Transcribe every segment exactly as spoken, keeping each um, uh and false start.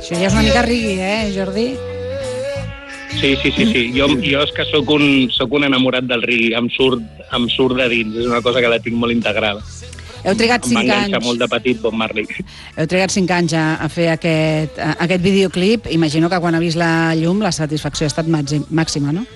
Això ja és una mica rigui, eh, Jordi? Sí, sí, sí, sí. Jo, jo és que sóc un, sóc un enamorat del reggae, em surt, em surt de dins, és una cosa que la tinc molt integrada. Heu trigat cinc anys. Em va enganxar molt de petit Bob Marley. Heu trigat cinc anys a, a fer aquest, a, aquest videoclip. Imagino que quan ha vist la llum la satisfacció ha estat màxima, no?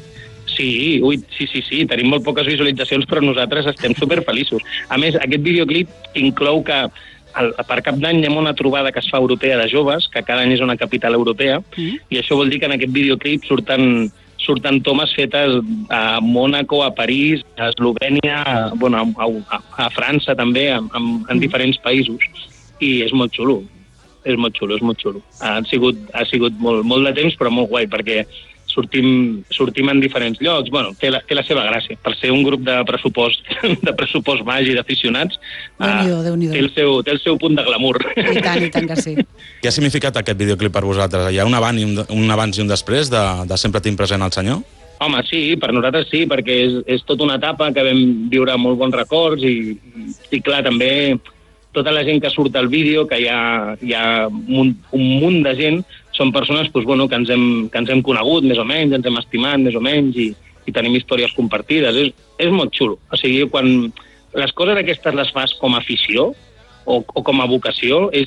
Sí, ui, sí, sí, sí, tenim molt poques visualitzacions, però nosaltres estem superfeliços. A més, aquest videoclip inclou que el, per Cap d'Any hi ha una trobada que es fa europea de joves, que cada any és una capital europea, mm. i això vol dir que en aquest videoclip surten, surten tomes fetes a Mònaco, a París, a Eslovènia, a, bueno, a, a, a França també, a, a, en mm. diferents països, i és molt xulo, és molt xulo, és molt xulo. Ha sigut, ha sigut molt, molt de temps, però molt guai, perquè sortim, sortim en diferents llocs. Bueno, té la, té la seva gràcia. Per ser un grup de pressupost, de pressupost baix i d'aficionats, Déu-n'hi-do, Déu-n'hi-do. té, el seu, té el seu punt de glamour. I tant, i tant que sí. Què ha significat aquest videoclip per vosaltres? Hi ha un abans i un, un, abans i un després de, de Sempre tinc present el senyor? Home, sí, per nosaltres sí, perquè és, és tota una etapa que vam viure molt bons records i, i, i clar, també tota la gent que surt al vídeo, que hi ha, hi ha un, un munt de gent, són persones doncs, bueno, que, ens hem, que ens hem conegut més o menys, ens hem estimat més o menys i, i tenim històries compartides. És, és molt xulo. O sigui, quan les coses aquestes les fas com a afició o, o com a vocació, és,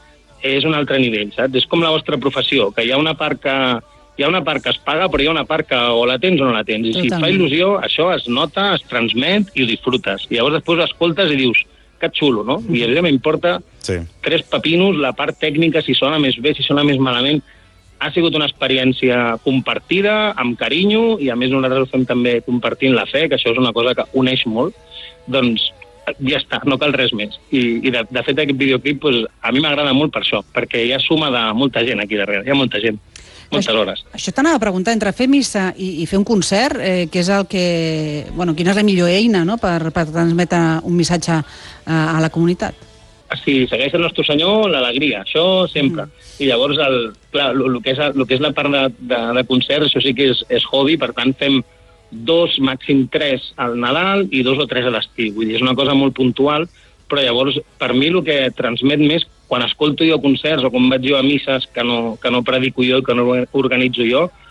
és un altre nivell, saps? És com la vostra professió, que hi ha una part que, hi ha una part que es paga, però hi ha una part que o la tens o no la tens. I si et fa il·lusió, això es nota, es transmet i ho disfrutes. I llavors després escoltes i dius, que xulo, no? I a mi m'importa sí. tres pepinos, la part tècnica, si sona més bé, si sona més malament. Ha sigut una experiència compartida, amb carinyo, i a més nosaltres ho fem també compartint la fe, que això és una cosa que uneix molt. Doncs ja està, no cal res més. I, i de, de fet aquest videoclip pues, a mi m'agrada molt per això, perquè hi ha suma de molta gent aquí darrere, hi ha molta gent. Moltes això, hores. Això t'anava a preguntar, entre fer missa i, i fer un concert, eh, que és el que... Bueno, quina és la millor eina, no?, per, per transmetre un missatge a, a la comunitat? Si segueix el nostre senyor, l'alegria, això sempre. Mm. I llavors, el, clar, el, el, que és, el que és la part de, de, de concert, això sí que és, és hobby, per tant fem dos, màxim tres al Nadal i dos o tres a l'estiu. Vull dir, és una cosa molt puntual, però llavors, per mi, el que transmet més, quan escolto jo concerts o quan vaig jo a misses que no, que no predico jo i que no organitzo jo,